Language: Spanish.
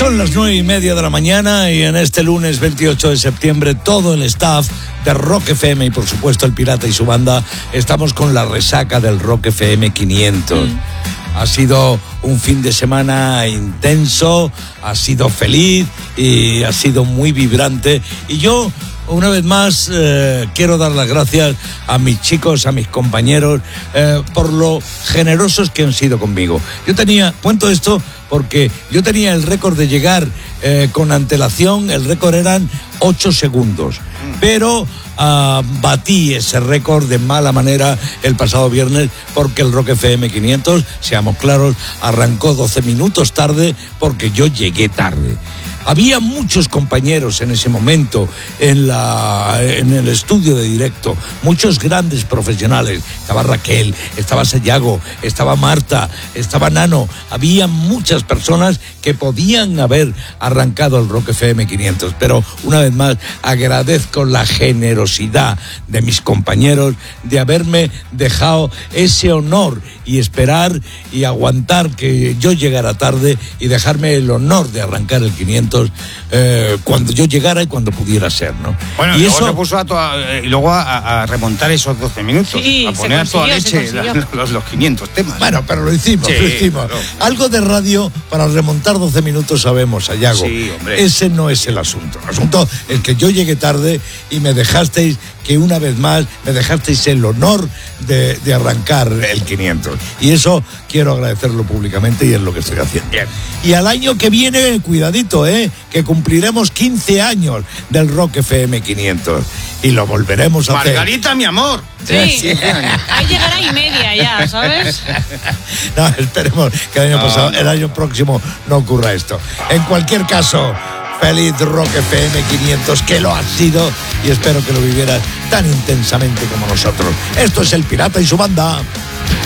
Son las 9:30 de la mañana y en este lunes 28 de septiembre todo el staff de Rock FM y por supuesto el Pirata y su banda estamos con la resaca del Rock FM 500. Ha sido un fin de semana intenso, ha sido feliz y ha sido muy vibrante y yo una vez más quiero dar las gracias a mis chicos, a mis compañeros por lo generosos que han sido conmigo. Cuento esto porque yo tenía el récord de llegar con antelación, el récord eran 8 segundos, pero batí ese récord de mala manera el pasado viernes porque el Rock FM 500, seamos claros, arrancó 12 minutos tarde porque yo llegué tarde. Había muchos compañeros en ese momento en el estudio de directo, muchos grandes profesionales. Estaba Raquel, estaba Sayago, estaba Marta, estaba Nano. Había muchas personas que podían haber arrancado el Rock FM 500. Pero una vez más agradezco la generosidad de mis compañeros de haberme dejado ese honor y esperar y aguantar que yo llegara tarde y dejarme el honor de arrancar el 500 cuando yo llegara y cuando pudiera ser, ¿no? Bueno, y luego eso se puso a remontar esos 12 minutos, sí, a poner a toda leche los 500 temas. Bueno, pero lo hicimos. Claro. Algo de radio para remontar 12 minutos sabemos, Sayago. Sí, hombre. Ese no es el asunto. El asunto es que yo llegué tarde y me dejasteis que una vez más me dejasteis el honor de arrancar el 500. Y eso quiero agradecerlo públicamente y es lo que estoy haciendo. Bien. Y al año que viene, cuidadito, que cumpliremos 15 años del Rock FM 500. Y lo volveremos a hacer. Margarita, mi amor. Sí, ahí llegará y media ya, ¿sabes? No, esperemos que el año próximo no ocurra esto. En cualquier caso, feliz Rock FM 500, que lo ha sido y espero que lo vivieras tan intensamente como nosotros. Esto es el Pirata y su banda.